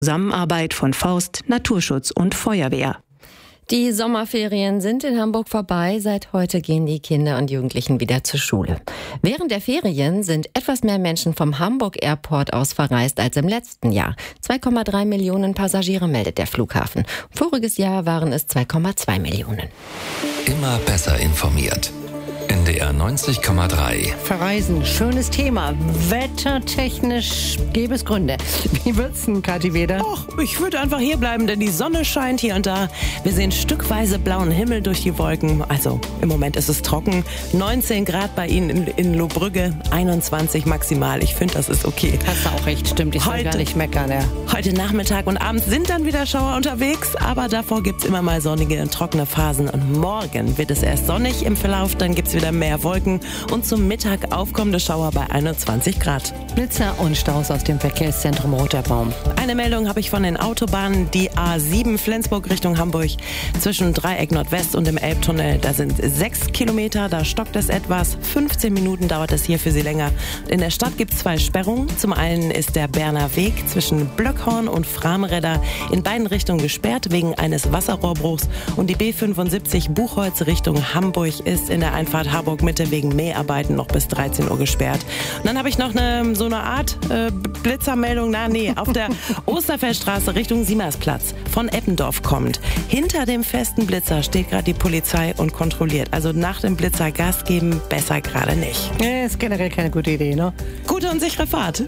Zusammenarbeit von Forst, Naturschutz und Feuerwehr. Die Sommerferien sind in Hamburg vorbei. Seit heute gehen die Kinder und Jugendlichen wieder zur Schule. Während der Ferien sind etwas mehr Menschen vom Hamburg Airport aus verreist als im letzten Jahr. 2,3 Millionen Passagiere meldet der Flughafen. Voriges Jahr waren es 2,2 Millionen. Immer besser informiert. NDR 90,3. Verreisen, schönes Thema. Wettertechnisch gäbe es Gründe. Wie wird's denn, Kathi Weder? Och, ich würde einfach hier bleiben, denn die Sonne scheint hier und da. Wir sehen stückweise blauen Himmel durch die Wolken. Also im Moment ist es trocken. 19 Grad bei Ihnen in Lohbrügge, 21 maximal. Ich finde, das ist okay. Hast du auch recht, stimmt. Ich soll gar nicht meckern. Ja. Heute Nachmittag und Abend sind dann wieder Schauer unterwegs, aber davor gibt's immer mal sonnige und trockene Phasen. Und morgen wird es erst sonnig im Verlauf, dann gibt's wieder mehr Wolken und zum Mittag aufkommende Schauer bei 21 Grad. Blitzer und Staus aus dem Verkehrszentrum Roter Baum. Eine Meldung habe ich von den Autobahnen. Die A7 Flensburg Richtung Hamburg zwischen Dreieck Nordwest und dem Elbtunnel. Da sind 6 Kilometer, da stockt es etwas. 15 Minuten dauert es hier für Sie länger. In der Stadt gibt es 2 Sperrungen. Zum einen ist der Berner Weg zwischen Blöckhorn und Framredder in beiden Richtungen gesperrt wegen eines Wasserrohrbruchs. Und die B75 Buchholz Richtung Hamburg ist in der Einfahrt Harburg-Mitte wegen Mäharbeiten noch bis 13 Uhr gesperrt. Und dann habe ich noch so eine Art Blitzermeldung. Auf der Osterfeldstraße Richtung Siemersplatz von Eppendorf kommt. Hinter dem festen Blitzer steht gerade die Polizei und kontrolliert. Also nach dem Blitzer Gas geben, besser gerade nicht. Ja, ist generell keine gute Idee, ne? Gute und sichere Fahrt.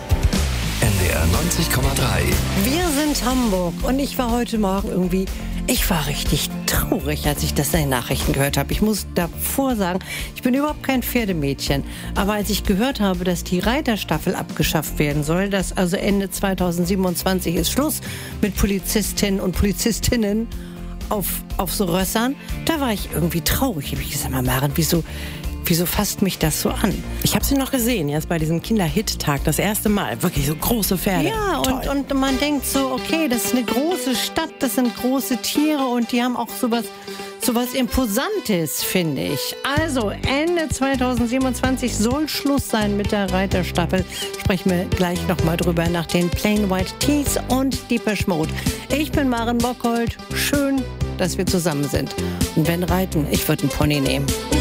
NDR 90,3. Wir sind Hamburg und ich war heute Morgen ich war richtig traurig, als ich das in den Nachrichten gehört habe. Ich muss davor sagen, ich bin überhaupt kein Pferdemädchen. Aber als ich gehört habe, dass die Reiterstaffel abgeschafft werden soll, dass also Ende 2027 ist Schluss mit Polizistinnen und Polizistinnen auf so Rössern, da war ich irgendwie traurig. Ich habe gesagt, Maren, wieso fasst mich das so an? Ich habe sie noch gesehen, jetzt bei diesem Kinder-Hit-Tag, das erste Mal. Wirklich so große Pferde. Ja, und man denkt so, okay, das ist eine große Stadt, das sind große Tiere und die haben auch sowas Imposantes, finde ich. Also, Ende 2027 soll Schluss sein mit der Reiterstaffel. Sprechen wir gleich nochmal drüber nach den Plain White Tees und Depeche Mode. Ich bin Maren Bockhold. Schön, dass wir zusammen sind. Und wenn reiten, ich würde einen Pony nehmen.